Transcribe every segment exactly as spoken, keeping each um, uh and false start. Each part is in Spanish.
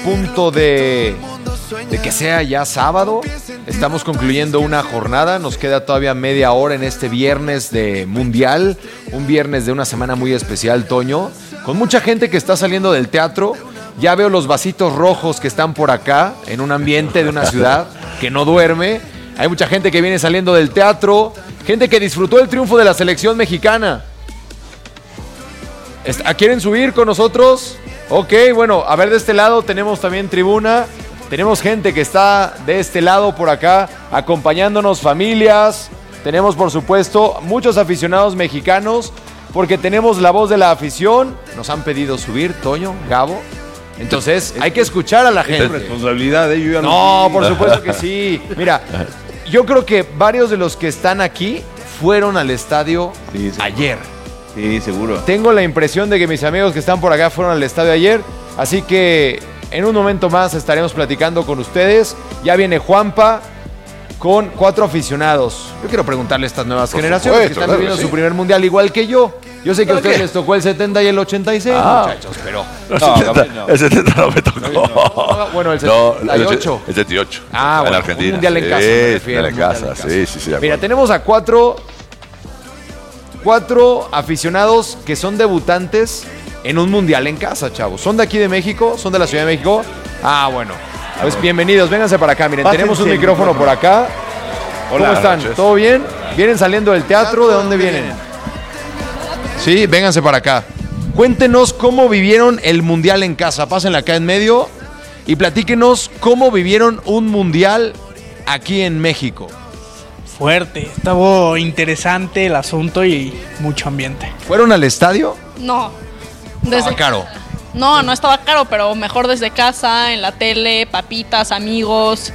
punto de, de que sea ya sábado. Estamos concluyendo una jornada. Nos queda todavía media hora en este viernes de Mundial. Un viernes de una semana muy especial, Toño. Con mucha gente que está saliendo del teatro. Ya veo los vasitos rojos que están por acá, en un ambiente de una ciudad que no duerme. Hay mucha gente que viene saliendo del teatro. Gente que disfrutó el triunfo de la selección mexicana. ¿Quieren subir con nosotros? Ok, bueno, a ver, de este lado tenemos también tribuna. Tenemos gente que está de este lado por acá acompañándonos, familias. Tenemos, por supuesto, muchos aficionados mexicanos porque tenemos la voz de la afición. Nos han pedido subir, Toño, Gabo. Entonces, hay que escuchar a la gente. Es responsabilidad, ¿eh? Yo ya no, no por supuesto que sí. Mira, yo creo que varios de los que están aquí fueron al estadio sí, sí. ayer. Sí, seguro. Tengo la impresión de que mis amigos que están por acá fueron al estadio ayer, así que en un momento más estaremos platicando con ustedes. Ya viene Juanpa con cuatro aficionados. Yo quiero preguntarle a estas nuevas por generaciones supuesto, que están viviendo claro, su sí. primer mundial igual que yo. Yo sé que a ustedes qué? les tocó el setenta y el ochenta y seis, ah. muchachos, pero... No, setenta, no. El setenta no me tocó. No, no, bueno, el setenta y ocho. El setenta y ocho. Ah, bueno, en Argentina. Un mundial en casa, sí, me refiero. En casa, en casa, sí, sí, sí. Mira, tenemos a cuatro... Cuatro aficionados que son debutantes en un mundial en casa, chavos. ¿Son de aquí de México? ¿Son de la Ciudad de México? Ah, bueno. Pues bienvenidos, vénganse para acá. Miren, Pásense tenemos un micrófono por acá. Hola, ¿cómo están? Noches. ¿Todo bien? ¿Vienen saliendo del teatro? ¿De dónde vienen? Sí, vénganse para acá. Cuéntenos cómo vivieron el mundial en casa. Pásenla acá en medio y platíquenos cómo vivieron un mundial aquí en México. Fuerte, estaba interesante el asunto y mucho ambiente. ¿Fueron al estadio? No. Desde... Estaba caro. No, no estaba caro, pero mejor desde casa, en la tele, papitas, amigos,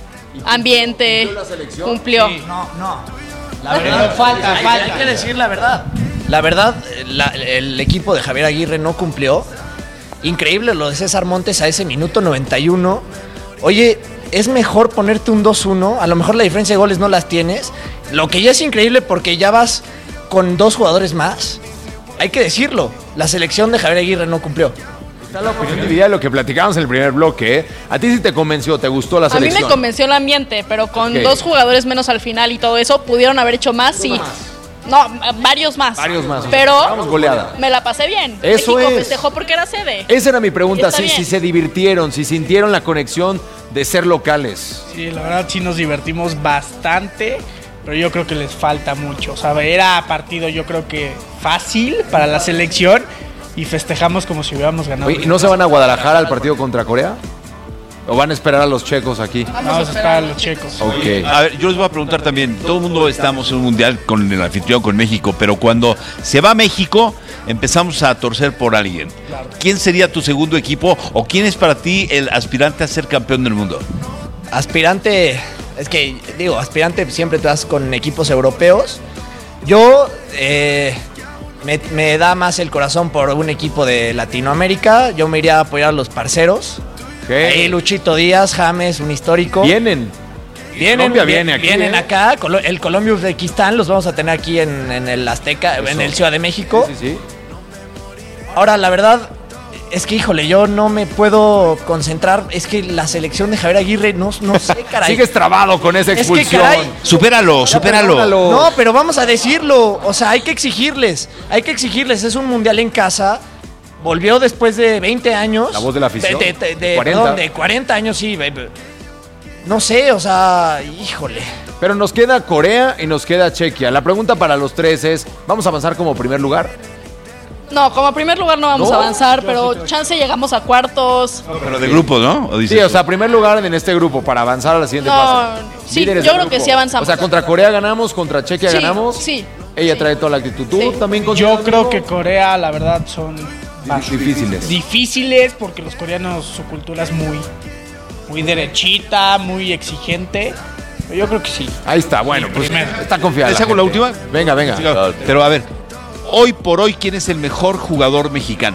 ambiente. ¿Cumplió la selección? Cumplió. Sí, no, no. La verdad, falta, hay, falta. Hay que decir la verdad. La verdad, la, el equipo de Javier Aguirre no cumplió. Increíble lo de César Montes a ese minuto noventa y uno. Oye... Es mejor ponerte un dos uno, a lo mejor la diferencia de goles no las tienes, lo que ya es increíble porque ya vas con dos jugadores más, hay que decirlo, la selección de Javier Aguirre no cumplió. Está la opinión dividida de lo que platicábamos en el primer bloque, ¿eh? ¿A ti sí te convenció, te gustó la selección? A mí me convenció el ambiente, pero con okay. dos jugadores menos al final y todo eso, ¿pudieron haber hecho más? Sí. Más. No, varios más. Varios más. Pero vamos goleada. Me la pasé bien. Eso México es. festejó porque era sede. Esa era mi pregunta, si, si se divirtieron, si sintieron la conexión de ser locales. Sí, la verdad sí nos divertimos bastante, pero yo creo que les falta mucho. O sea, era partido yo creo que fácil para la selección y festejamos como si hubiéramos ganado. Oye, ¿y no se van a Guadalajara al partido contra Corea? ¿O van a esperar a los checos aquí? Vamos a esperar a los checos. Okay. A ver, yo les voy a preguntar también. Todo el mundo estamos en un mundial con el anfitrión, con México, pero cuando se va a México, empezamos a torcer por alguien. Claro. ¿Quién sería tu segundo equipo o quién es para ti el aspirante a ser campeón del mundo? Aspirante, es que digo, aspirante siempre te vas con equipos europeos. Yo eh, me, me da más el corazón por un equipo de Latinoamérica. Yo me iría a apoyar a los parceros. Okay. Ahí Luchito Díaz, James, un histórico. Vienen. Vienen, Colombia viene aquí, vienen ¿eh? acá. El Colombia-Uzbekistán los vamos a tener aquí en, en el Azteca, Eso. en el Ciudad de México. Sí, sí, sí. Ahora, la verdad, es que, híjole, yo no me puedo concentrar. Es que la selección de Javier Aguirre, no, no sé, caray. Sigues trabado con esa expulsión. Es que, caray, supéralo, supéralo. No, pero vamos a decirlo. O sea, hay que exigirles. Hay que exigirles. Es un mundial en casa. Volvió después de veinte años. La voz de la afición. De, de, de, de, cuarenta. Perdón, de cuarenta años, sí. No sé, o sea, híjole. Pero nos queda Corea y nos queda Chequia. La pregunta para los tres es, ¿vamos a avanzar como primer lugar? No, como primer lugar no vamos ¿No? a avanzar, pero sí chance llegamos a cuartos. No, pero de grupo, ¿no? ¿O sí, o sea, primer lugar en este grupo para avanzar a la siguiente no, fase. Sí, yo creo grupo. que sí avanzamos. O sea, contra Corea ganamos, contra Chequia sí, ganamos. Sí. Ella sí. trae toda la actitud. ¿Tú sí. también Yo creo que Corea, la verdad, son... Difíciles. Difíciles porque los coreanos, su cultura es muy, muy derechita, muy exigente. Pero yo creo que sí. Ahí está, bueno, pues primero. Está confiada. ¿Les hago la última? Venga, venga. Sí, claro. Pero a ver, hoy por hoy, ¿quién es el mejor jugador mexicano?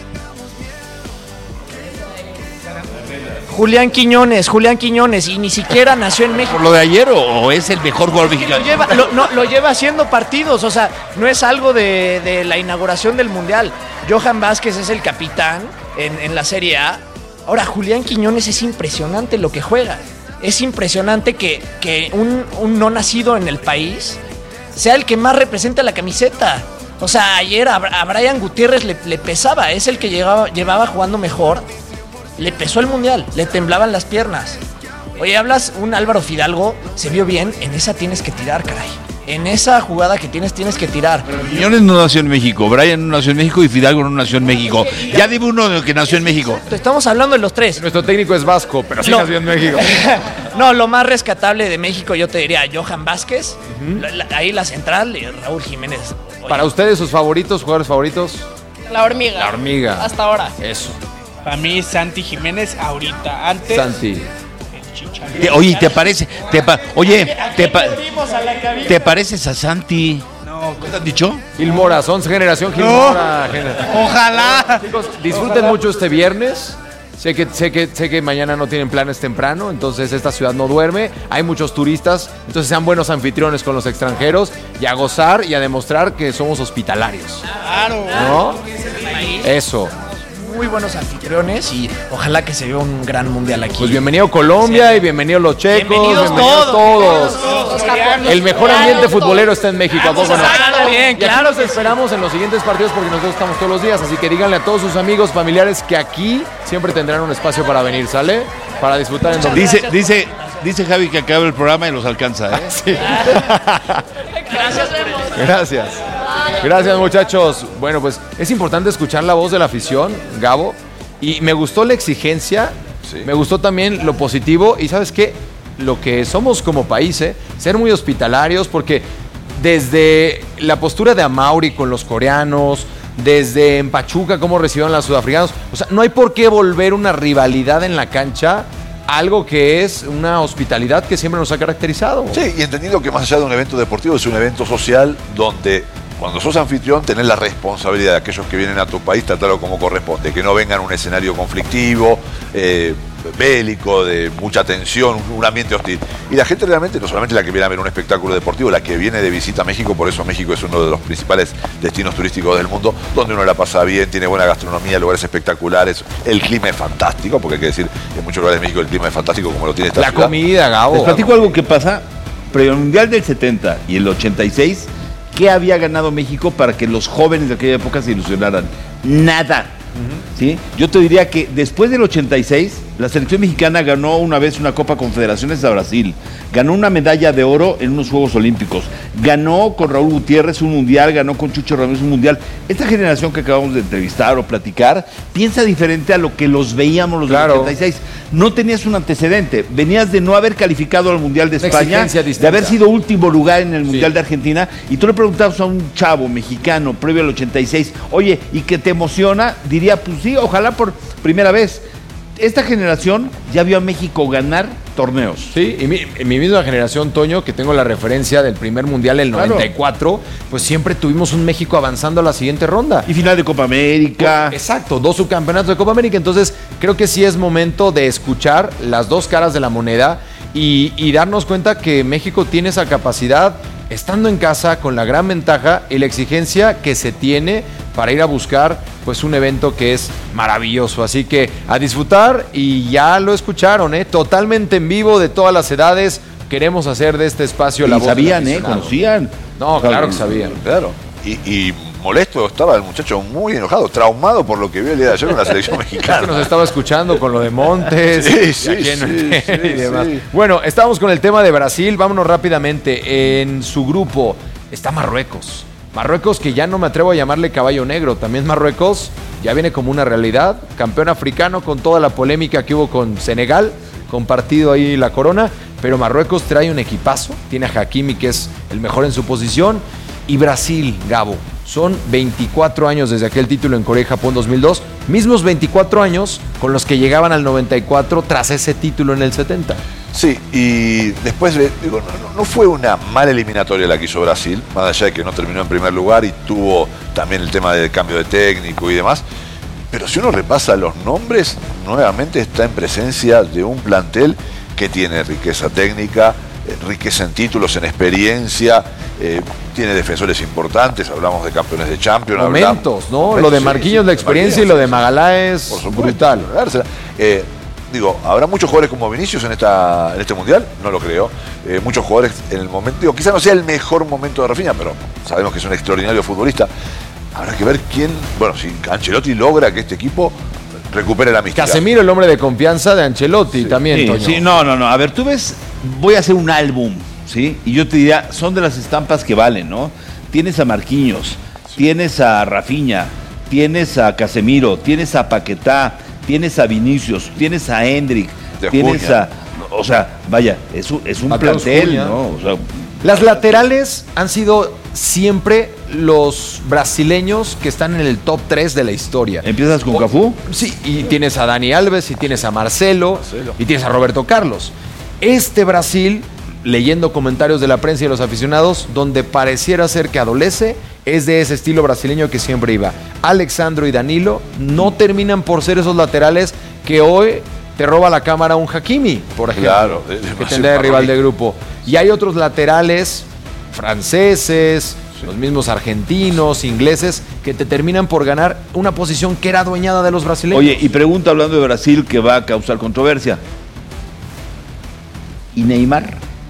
Julián Quiñones, Julián Quiñones, y ni siquiera nació en México. ¿Por lo de ayer o, o es el mejor jugador mexicano? Lo lleva, lo, no, lo lleva haciendo partidos, o sea, no es algo de, de la inauguración del Mundial. Johan Vázquez es el capitán en, en la Serie A Ahora, Julián Quiñones es impresionante lo que juega. Es impresionante que, que un, un no nacido en el país sea el que más representa la camiseta. O sea, ayer a, a Brian Gutiérrez le, le pesaba, es el que llevaba, llevaba jugando mejor. Le pesó el Mundial, le temblaban las piernas. Oye, hablas un Álvaro Fidalgo, se vio bien, en esa tienes que tirar, caray. En esa jugada que tienes, tienes que tirar. Quiñones no nació en México, Brian no nació en México y Fidalgo no nació en México. Ya dime uno de que nació en México. Estamos hablando de los tres. Nuestro técnico es vasco, pero sí No. nació en México. No, lo más rescatable de México yo te diría Johan Vázquez, la- la- ahí la central, y Raúl Jiménez. Oye, Para ustedes, sus favoritos, jugadores favoritos. La hormiga. La hormiga. Hasta ahora. Eso, Para mí, Santi Jiménez ahorita. Antes, Santi. el Chicharito. Te- Oye, ¿te parece? Te pa- oye, te, pa- ¿te pareces a Santi? No, ¿Qué te han dicho? Gil Mora, son generación Gil No. Mora. Gener- ojalá. Chicos, disfruten mucho este viernes. Sé que, sé, que, sé que mañana no tienen planes temprano, entonces esta ciudad no duerme. Hay muchos turistas, entonces sean buenos anfitriones con los extranjeros y a gozar y a demostrar que somos hospitalarios. Claro. ¿No? Eso. muy buenos anfitriones y ojalá que se vea un gran mundial aquí. Pues bienvenido Colombia y bienvenidos los checos. Bienvenidos bienvenidos todos. todos. Los El mejor ambiente futbolero está en México, ¿a poco no? Está bien, Y aquí claro. los esperamos en los siguientes partidos porque nosotros estamos todos los días, así que díganle a todos sus amigos, familiares que aquí siempre tendrán un espacio para venir, ¿sale? Para disfrutar en donde... Dice, dice, dice Javi que acaba el programa y los alcanza, ¿eh? Sí. Gracias, vemos. Gracias. Gracias, muchachos. Bueno, pues es importante escuchar la voz de la afición, Gabo. Y me gustó la exigencia, Sí. me gustó también lo positivo. Y ¿sabes qué? Lo que somos como país, ¿eh? Ser muy hospitalarios, porque desde la postura de Amauri con los coreanos, desde en Pachuca cómo recibieron a los sudafricanos, o sea, no hay por qué volver una rivalidad en la cancha, algo que es una hospitalidad que siempre nos ha caracterizado. Sí, y entendiendo que más allá de un evento deportivo es un evento social donde cuando sos anfitrión tenés la responsabilidad de aquellos que vienen a tu país tratarlo como corresponde, que no vengan a un escenario conflictivo, eh, bélico, de mucha tensión, un ambiente hostil. Y la gente realmente, no solamente la que viene a ver un espectáculo deportivo, la que viene de visita a México, por eso México es uno de los principales destinos turísticos del mundo, donde uno la pasa bien, tiene buena gastronomía, lugares espectaculares, el clima es fantástico, porque hay que decir, en muchos lugares de México el clima es fantástico como lo tiene esta La ciudad. comida, Gabo. Les platico algo que pasa. Previo al Mundial del setenta y el ochenta y seis, ¿qué había ganado México para que los jóvenes de aquella época se ilusionaran? Nada. ¿Sí? Yo te diría que después del ochenta y seis, la selección mexicana ganó una vez una Copa Confederaciones a Brasil, ganó una medalla de oro en unos Juegos Olímpicos, ganó con Raúl Gutiérrez un mundial, ganó con Chucho Ramírez un mundial. Esta generación que acabamos de entrevistar o platicar piensa diferente a lo que los veíamos los Claro. del ochenta y seis. No tenías un antecedente, venías de no haber calificado al Mundial de Una España, exigencia de distinta. haber sido último lugar en el Sí. Mundial de Argentina, y tú le preguntabas a un chavo mexicano previo al ochenta y seis, oye, ¿y qué te emociona? Diría, pues sí, ojalá por primera vez. Esta generación ya vio a México ganar torneos. Sí, y mi, en mi misma generación, Toño, que tengo la referencia del primer mundial del Claro. noventa y cuatro, pues siempre tuvimos un México avanzando a la siguiente ronda. Y final de Copa América. Exacto, dos subcampeonatos de Copa América. Entonces, creo que sí es momento de escuchar las dos caras de la moneda y, y darnos cuenta que México tiene esa capacidad, estando en casa, con la gran ventaja y la exigencia que se tiene para ir a buscar pues un evento que es maravilloso. Así que a disfrutar, y ya lo escucharon, ¿eh? Totalmente en vivo, de todas las edades. Queremos hacer de este espacio Y la voz del sabían, ¿eh? aficionado. Conocían. No, claro que sabían. Claro. Y, y molesto estaba el muchacho, muy enojado, traumado por lo que vio el día de ayer con la selección Es que nos mexicana. estaba escuchando con lo de Montes Sí, sí, y aquí en el sí, y sí, demás. sí. Bueno, estamos con el tema de Brasil. Vámonos rápidamente. En su grupo está Marruecos. Marruecos, que ya no me atrevo a llamarle caballo negro. También Marruecos ya viene como una realidad. Campeón africano con toda la polémica que hubo con Senegal. Compartido ahí la corona. Pero Marruecos trae un equipazo. Tiene a Hakimi, que es el mejor en su posición. Y Brasil, Gabo. Son veinticuatro años desde aquel título en Corea y Japón dos mil dos. Mismos veinticuatro años con los que llegaban al noventa y cuatro tras ese título en el setenta. Sí, y después, eh, digo, no, no- no fue una mala eliminatoria la que hizo Brasil, más allá de que no terminó en primer lugar y tuvo también el tema del cambio de técnico y demás. Pero si uno repasa los nombres, nuevamente está en presencia de un plantel que tiene riqueza técnica, eh, riqueza en títulos, en experiencia, eh, tiene defensores importantes, hablamos de campeones de Champions. Momentos, hablamos, ¿no? momentos, Lo de sí, Marquinhos, sí, la experiencia, Marquinhos, y lo de Magaláes, por supuesto, brutal. Eh, digo, ¿habrá muchos jugadores como Vinicius en, esta, en este Mundial? No lo creo. Eh, muchos jugadores en el momento, digo, quizá no sea el mejor momento de Rafinha, pero sabemos que es un extraordinario futbolista. Habrá que ver quién, bueno, si Ancelotti logra que este equipo recupere la mística. Casemiro, el hombre de confianza de Ancelotti, Sí. también, Sí, Toño. sí, no, no, no. A ver, tú ves, voy a hacer un álbum, ¿sí? Y yo te diría, son de las estampas que valen, ¿no? Tienes a Marquinhos, tienes a Rafinha, tienes a Casemiro, tienes a Paquetá, tienes a Vinicius, tienes a Hendrik, De tienes Acuña. a... O sea, vaya, es un, es un Mateus plantel, Cunha. ¿no? O sea, Las laterales han sido siempre los brasileños que están en el top tres de la historia. ¿empiezas con Cafú? Sí, y tienes a Dani Alves, y tienes a Marcelo, Marcelo. y tienes a Roberto Carlos. Este Brasil, leyendo comentarios de la prensa y de los aficionados, donde pareciera ser que adolece, es de ese estilo brasileño que siempre iba. Alexandro y Danilo no terminan por ser esos laterales que hoy te roba la cámara un Hakimi, por ejemplo, Claro, de- de- que demasiado tendrá de rival parrón. de grupo. Y hay otros laterales franceses, los mismos argentinos, ingleses, que te terminan por ganar una posición que era adueñada de los brasileños. Oye, y pregunta hablando de Brasil que va a causar controversia. ¿Y Neymar?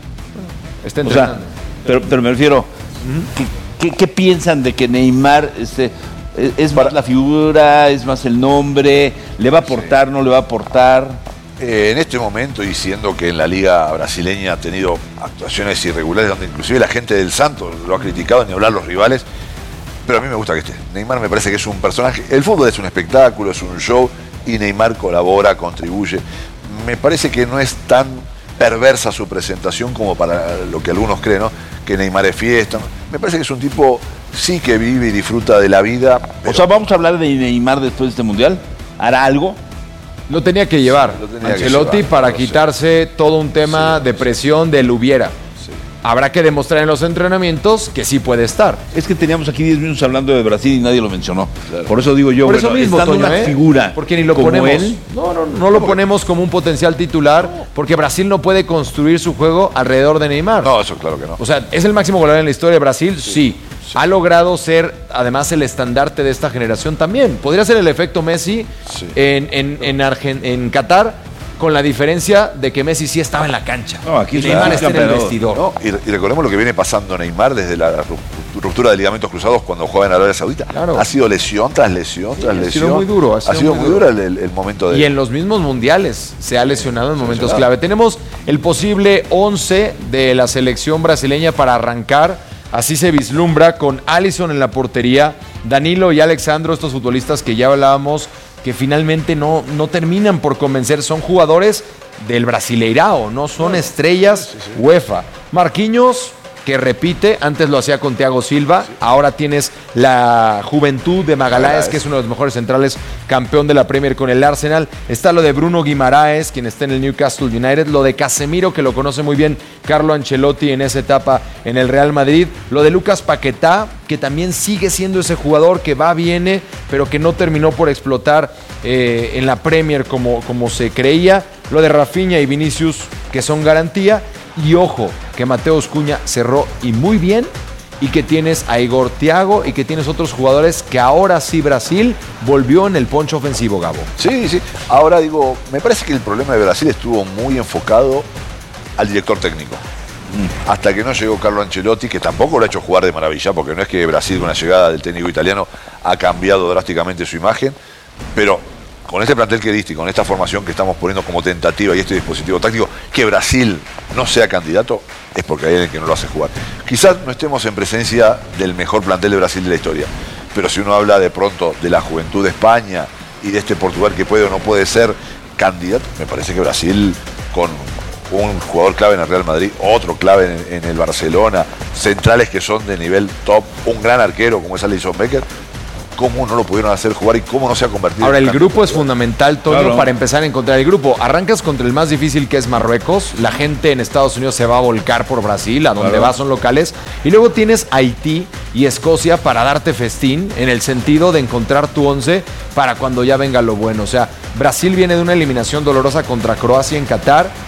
está O sea, entrenando. pero, pero me refiero, ¿qué, qué, qué piensan de que Neymar este, es, es más la figura, es más el nombre, le va a aportar, no le va a aportar? Eh, en este momento, y siendo que en la liga brasileña ha tenido actuaciones irregulares donde inclusive la gente del Santos lo ha criticado, ni hablar los rivales, pero a mí me gusta que esté. Neymar me parece que es un personaje, el fútbol es un espectáculo, es un show, y Neymar colabora, contribuye. Me parece que no es tan perversa su presentación como para lo que algunos creen, ¿no? Que Neymar es fiesta, ¿no? Me parece que es un tipo sí que vive y disfruta de la vida. Pero O sea, ¿vamos a hablar de Neymar después de este Mundial? ¿Hará algo? Lo tenía que llevar Lo tenía que Ancelotti llevar, para lo sé. quitarse todo un tema Sí, de sí. presión del hubiera. Sí. Habrá que demostrar en los entrenamientos que sí puede estar. Es que teníamos aquí diez minutos hablando de Brasil y nadie lo mencionó. Claro. Por eso digo yo, Por bueno, eso mismo, estando Toño, una ¿eh? figura Porque ni lo como ponemos. él, No, no, no lo ponemos como un potencial titular, porque Brasil no puede construir su juego alrededor de Neymar. No, eso claro que no. O sea, ¿es el máximo goleador en la historia de Brasil? Sí. Ha logrado ser, además, el estandarte de esta generación también. Podría ser el efecto Messi Sí. en, en, en, Argen- en Qatar, con la diferencia de que Messi sí estaba en la cancha. No, aquí y es Neymar un está en el campeador. vestidor. ¿No? Y, y recordemos lo que viene pasando Neymar desde la ru- ruptura de ligamentos cruzados cuando juega en Arabia Saudita. Claro. Ha sido lesión tras lesión tras ha sido lesión. muy duro, ha Ha sido sido, muy muy duro el, el- el momento de. Y en los mismos mundiales se ha lesionado en momentos lesionado. clave. Tenemos el posible once de la selección brasileña para arrancar. Así se vislumbra con Alisson en la portería, Danilo y Alexandro, estos futbolistas que ya hablábamos, que finalmente no, no terminan por convencer. Son jugadores del Brasileirao, no son estrellas UEFA. Marquinhos, que repite, antes lo hacía con Thiago Silva, ahora tienes la juventud de Magaláes, Magaláes. que es uno de los mejores centrales, campeón de la Premier con el Arsenal. Está lo de Bruno Guimaraes, quien está en el Newcastle United. Lo de Casemiro, que lo conoce muy bien Carlo Ancelotti en esa etapa en el Real Madrid. Lo de Lucas Paquetá, que también sigue siendo ese jugador que va, viene, pero que no terminó por explotar eh, en la Premier como, como se creía. Lo de Rafinha y Vinicius, que son garantía. Y ojo, que Mateus Cunha cerró y muy bien, y que tienes a Igor Thiago y que tienes otros jugadores que ahora sí Brasil volvió en el poncho ofensivo, Gabo. Sí, sí. Ahora digo, me parece que el problema de Brasil estuvo muy enfocado al director técnico. Hasta que no llegó Carlo Ancelotti, que tampoco lo ha hecho jugar de maravilla, porque no es que Brasil con la llegada del técnico italiano ha cambiado drásticamente su imagen, pero con este plantel que diste y con esta formación que estamos poniendo como tentativa y este dispositivo táctico, que Brasil no sea candidato, es porque hay alguien que no lo hace jugar. Quizás no estemos en presencia del mejor plantel de Brasil de la historia, pero si uno habla de pronto de la juventud de España y de este Portugal que puede o no puede ser candidato, me parece que Brasil, con un jugador clave en el Real Madrid, otro clave en, en el Barcelona, centrales que son de nivel top, un gran arquero como es Alisson Becker, ¿cómo no lo pudieron hacer jugar y cómo no se ha convertido? Ahora, en el candidato? grupo es fundamental, Toño, Claro. para empezar a encontrar el grupo. Arrancas contra el más difícil, que es Marruecos. La gente en Estados Unidos se va a volcar por Brasil, a donde Claro. va son locales. Y luego tienes Haití y Escocia para darte festín, en el sentido de encontrar tu once para cuando ya venga lo bueno. O sea, Brasil viene de una eliminación dolorosa contra Croacia en Qatar,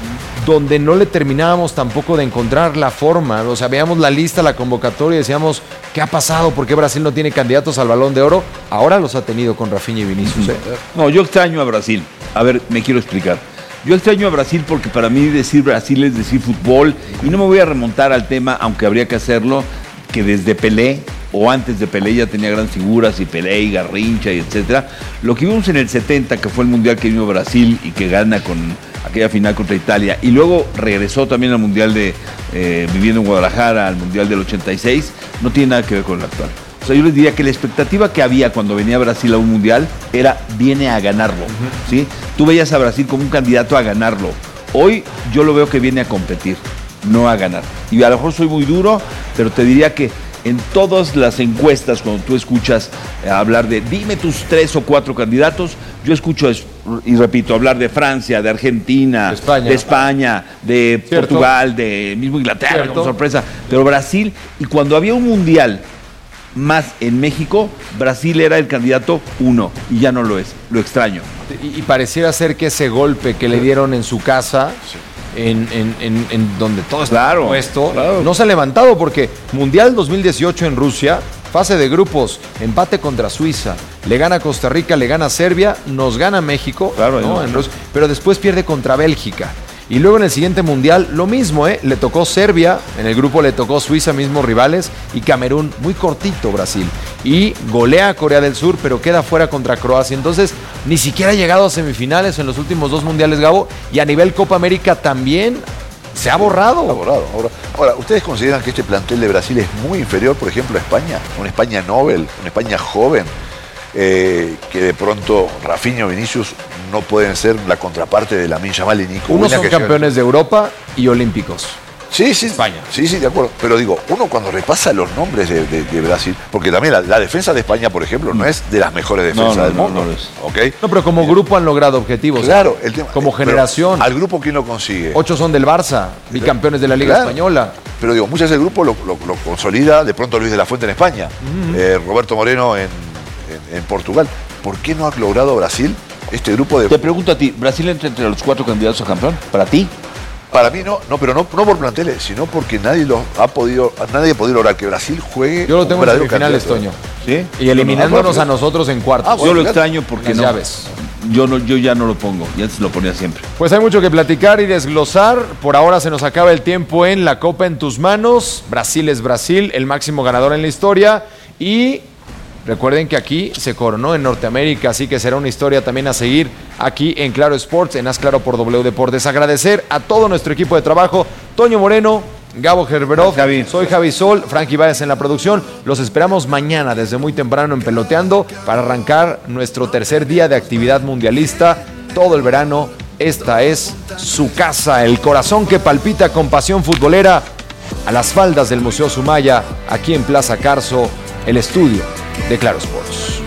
donde no le terminábamos tampoco de encontrar la forma. O sea, veíamos la lista, la convocatoria y decíamos, ¿qué ha pasado? ¿Por qué Brasil no tiene candidatos al Balón de Oro? Ahora los ha tenido con Rafinha y Vinicius. ¿eh? No, yo extraño a Brasil. A ver, me quiero explicar. Yo extraño a Brasil porque para mí decir Brasil es decir fútbol, y no me voy a remontar al tema, aunque habría que hacerlo, que desde Pelé o antes de Pelé ya tenía grandes figuras, y Pelé y Garrincha y etcétera. Lo que vimos en el setenta, que fue el Mundial que vino Brasil y que gana con aquella final contra Italia, y luego regresó también al Mundial de, eh, viviendo en Guadalajara, al Mundial del ochenta y seis, no tiene nada que ver con el actual. O sea, yo les diría que la expectativa que había cuando venía Brasil a un Mundial era, viene a ganarlo, uh-huh. ¿sí? Tú veías a Brasil como un candidato a ganarlo. Hoy yo lo veo que viene a competir, no a ganar. Y a lo mejor soy muy duro, pero te diría que en todas las encuestas, cuando tú escuchas eh, hablar de dime tus tres o cuatro candidatos, yo escucho, y repito, hablar de Francia, de Argentina, de España, de, España, de Portugal, de mismo Inglaterra, ¿cierto? Como sorpresa, pero Brasil. Y cuando había un mundial más en México, Brasil era el candidato uno, y ya no lo es, lo extraño. Y, y pareciera ser que ese golpe que le dieron en su casa, sí. En, en, en, en donde todo está claro, puesto, claro. no se ha levantado, porque Mundial dos mil dieciocho en Rusia, fase de grupos, empate contra Suiza, le gana Costa Rica, le gana Serbia, nos gana México, claro, ¿no? no, en Rusia, pero después pierde contra Bélgica. Y luego en el siguiente Mundial, lo mismo, ¿eh? Le tocó Serbia, en el grupo le tocó Suiza, mismos rivales, y Camerún, muy cortito Brasil. Y golea a Corea del Sur, pero queda fuera contra Croacia. Entonces, ni siquiera ha llegado a semifinales en los últimos dos Mundiales, Gabo. Y a nivel Copa América también se ha borrado. Se ha borrado. Ahora, ahora, ¿ustedes consideran que este plantel de Brasil es muy inferior, por ejemplo, a España? Una España Nobel, una España joven, eh, que de pronto Rafinha o Vinicius no pueden ser la contraparte de Lamine Yamal y Nico. Unos son campeones de Europa y olímpicos. Sí, sí, España. Sí, sí, de acuerdo. Pero digo, uno cuando repasa los nombres de, de, de Brasil, porque también la, la defensa de España, por ejemplo, no es de las mejores defensas no, no, del mundo. No, no es. ¿Okay? No, pero como grupo han logrado objetivos. Claro, el tema, como generación. Al grupo, ¿quién lo consigue? Ocho son del Barça, bicampeones de la Liga claro. Española. Pero digo, muchas veces el grupo lo, lo, lo consolida de pronto Luis de la Fuente en España, uh-huh. eh, Roberto Moreno en, en, en Portugal. ¿Por qué no ha logrado Brasil este grupo de...? Te pregunto a ti, ¿Brasil entra entre los cuatro candidatos a campeón? ¿Para ti? Para mí no, no, pero no, no por planteles, sino porque nadie lo ha podido, nadie ha podido lograr que Brasil juegue. Yo lo tengo en semifinales, Toño. ¿Sí? Y eliminándonos a nosotros en cuartos. Ah, bueno, yo lo extraño porque no. Llaves. Yo no, yo ya no lo pongo, ya antes lo ponía siempre. Pues hay mucho que platicar y desglosar. Por ahora se nos acaba el tiempo en La Copa en tus manos. Brasil es Brasil, el máximo ganador en la historia. Y recuerden que aquí se coronó en Norteamérica, así que será una historia también a seguir aquí en Claro Sports, en Haz Claro por W Deportes. Agradecer a todo nuestro equipo de trabajo, Toño Moreno, Gabo Gerberov, Javi. Soy Javi Sol, Frankie Báez en la producción. Los esperamos mañana desde muy temprano en Peloteando para arrancar nuestro tercer día de actividad mundialista. Todo el verano, esta es su casa, el corazón que palpita con pasión futbolera, a las faldas del Museo Sumaya, aquí en Plaza Carso, el estudio de Claro Sports.